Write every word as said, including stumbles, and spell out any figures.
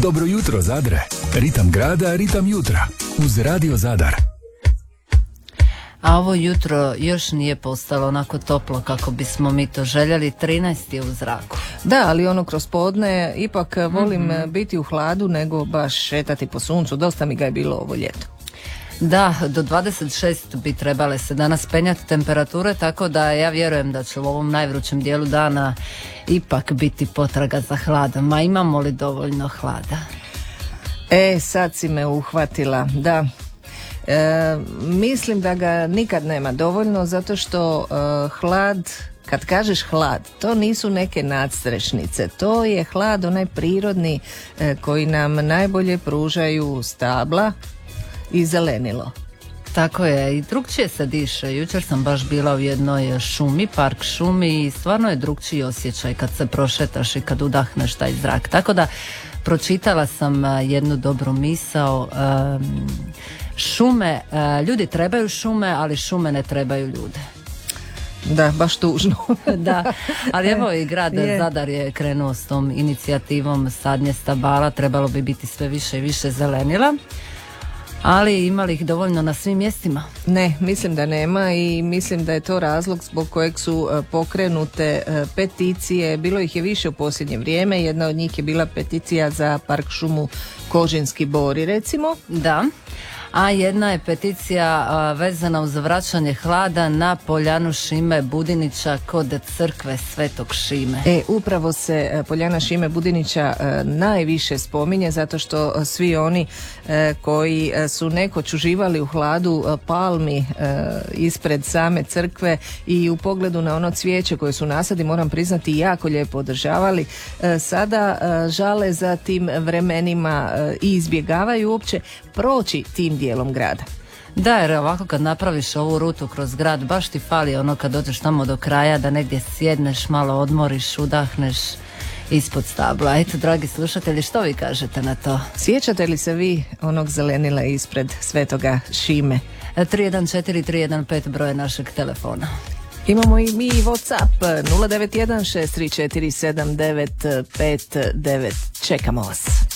Dobro jutro, Zadre. Ritam grada, ritam jutra. Uz Radio Zadar. A ovo jutro još nije postalo onako toplo kako bismo mi to željeli. trinaest je u zraku. Da, ali ono kroz podne ipak volim mm-hmm. biti u hladu nego baš šetati po suncu. Dosta mi ga je bilo ovo ljeto. Da, do dvadeset šest bi trebale se danas penjati temperature, tako da ja vjerujem da će u ovom najvrućem dijelu dana ipak biti potraga za hladom. A imamo li dovoljno hlada? E, sad si me uhvatila, da. E, mislim da ga nikad nema dovoljno, zato što e, hlad, kad kažeš hlad, to nisu neke nadstrešnice, to je hlad onaj prirodni e, koji nam najbolje pružaju stabla i zelenilo. Tako je, i drugčije se diše. Jučer sam baš bila u jednoj šumi, park šumi, i stvarno je drugčiji osjećaj kad se prošetaš i kad udahneš taj zrak. Tako da pročitala sam jednu dobru misao. Um, šume, uh, ljudi trebaju šume, ali šume ne trebaju ljude. Da, baš tužno. Da, ali evo i grad je. Zadar je krenuo s tom inicijativom sadnje stabala, trebalo bi biti sve više i više zelenila. Ali ima li ih dovoljno na svim mjestima? Ne, mislim da nema i mislim da je to razlog zbog kojeg su pokrenute peticije. Bilo ih je više u posljednje vrijeme. Jedna od njih je bila peticija za park šumu Kožinski Bori, recimo. Da. A jedna je peticija a, vezana uz vraćanje hlada na poljanu Šime Budinića kod crkve Svetog Šime. E, upravo se poljana Šime Budinića e, najviše spominje, zato što svi oni e, koji su nekoć uživali u hladu e, palmi e, ispred same crkve i u pogledu na ono cvijeće koje su nasadi, moram priznati, jako lijepo održavali, e, sada e, žale za tim vremenima e, i izbjegavaju uopće proći tim dijelom grada. Da, jer ovako kad napraviš ovu rutu kroz grad, baš ti fali ono kad dođeš tamo do kraja da negdje sjedneš, malo odmoriš, udahneš ispod stabla. Eto, dragi slušatelji, što vi kažete na to? Sjećate li se vi onog zelenila ispred Svetoga Šime? tri jedan četiri tri jedan pet broje našeg telefona. Imamo i mi WhatsApp nula devet jedan šest tri četiri sedam devet pet devet. Čekamo vas.